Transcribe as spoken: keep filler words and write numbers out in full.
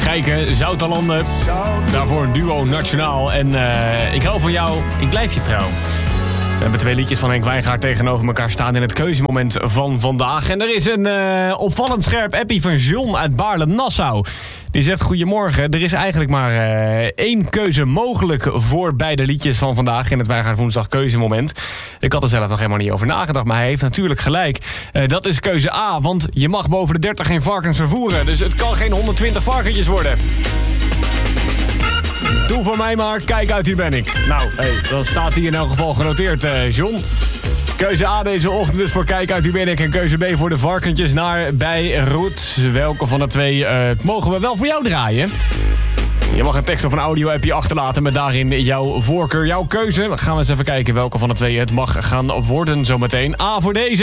Gijken, Zoutelanden. Daarvoor een duo nationaal. En uh, ik hou van jou, ik blijf je trouw. We hebben twee liedjes van Henk Wijngaard tegenover elkaar staan in het keuzemoment van vandaag. En er is een uh, opvallend scherp appie van John uit Baarle-Nassau. Die zegt, goedemorgen, er is eigenlijk maar uh, één keuze mogelijk voor beide liedjes van vandaag in het Wijngaard woensdag keuzemoment. Ik had er zelf nog helemaal niet over nagedacht, maar hij heeft natuurlijk gelijk. Uh, dat is keuze A, want je mag boven de dertig geen varkens vervoeren. Dus het kan geen honderdtwintig varkentjes worden. Doe voor mij maar, kijk uit, hier ben ik. Nou, hey, dan staat hier in elk geval genoteerd, uh, John. Keuze A deze ochtend dus voor kijk uit, hier ben ik. En keuze B voor de varkentjes naar bij Roet. Welke van de twee uh, mogen we wel voor jou draaien? Je mag een tekst of een audio-appje achterlaten met daarin jouw voorkeur, jouw keuze. Dan gaan we eens even kijken welke van de twee het mag gaan worden zometeen. A voor deze.